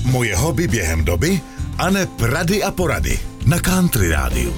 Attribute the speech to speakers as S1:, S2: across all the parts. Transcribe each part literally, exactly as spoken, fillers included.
S1: Moje hobby během doby aneb rady a porady na Country rádiu.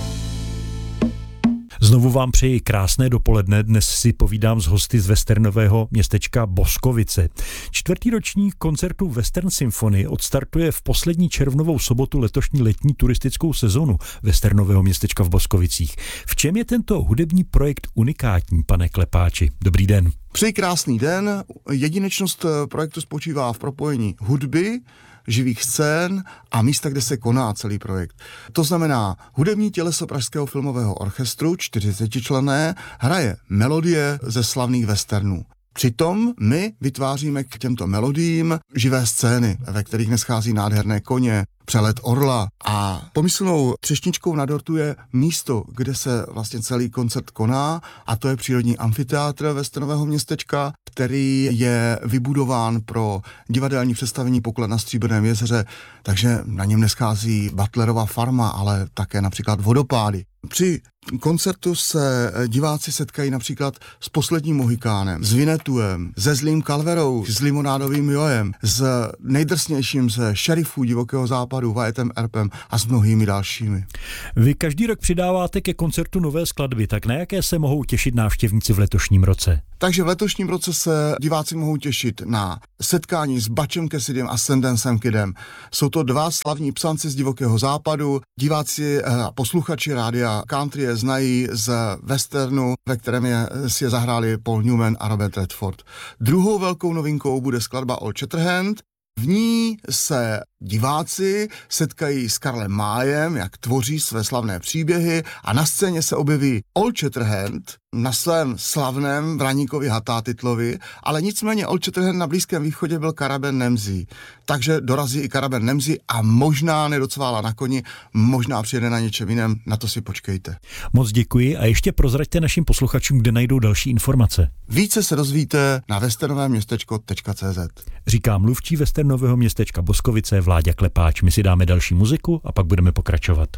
S2: Znovu vám přeji krásné dopoledne. Dnes si povídám s hosty z westernového městečka Boskovice. Čtvrtý ročník koncertu Western Symphony odstartuje v poslední červnovou sobotu letošní letní turistickou sezonu westernového městečka v Boskovicích. V čem je tento hudební projekt unikátní, pane Klepáči? Dobrý den.
S3: Přeji krásný den. Jedinečnost projektu spočívá v propojení hudby, živých scén a místa, kde se koná celý projekt. To znamená, hudební těleso Pražského filmového orchestru, čtyřicetičlenné, hraje melodie ze slavných westernů. Přitom my vytváříme k těmto melodiím živé scény, ve kterých neschází nádherné koně, přelet orla a pomyslnou třešničkou na dortu je místo, kde se vlastně celý koncert koná, a to je přírodní amfiteátr westernového městečka, který je vybudován pro divadelní představení Poklad na Stříbrném jezeře, takže na něm neschází Butlerova farma, ale také například vodopády. Při koncertu se diváci setkají například s Posledním Mohikánem, s Vinetuem, se Zlým Calverou, s Limonádovým Joem, s nejdrsnějším ze šerifů Divokého západu, Wyattem Earpem a s mnohými dalšími.
S2: Vy každý rok přidáváte ke koncertu nové skladby, tak na jaké se mohou těšit návštěvníci v letošním roce?
S3: Takže v letošním roce se diváci mohou těšit na setkání s Butchem Cassidym a Sandancem Kidem. Jsou to dva slavní psanci z Divokého západu. Diváci a posluchači rádia Country je znají z westernu, ve kterém je, si je zahráli Paul Newman a Robert Redford. Druhou velkou novinkou bude skladba Old Shatterhand. V ní se diváci setkají s Karlem Májem, jak tvoří své slavné příběhy, a na scéně se objeví Old Shatterhand na svém slavném Vraníkovi Hatátitlovi, ale nicméně Old Shatterhand na Blízkém východě byl Karaben Nemzí. Takže dorazí i Karaben Nemzí a možná nedocvála na koni, možná přijede na něčem jiném, na to si počkejte.
S2: Moc děkuji a ještě prozraďte našim posluchačům, kde najdou další informace.
S3: Více se dozvíte na westernovéměstečko tečka cé zet.
S2: Říká mluvčí westernového městečka Boskovice Vláďa Klepáč. My si dáme další muziku a pak budeme pokračovat.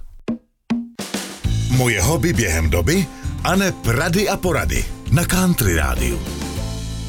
S1: Moje hobby během doby aneb rady a porady na Country rádiu.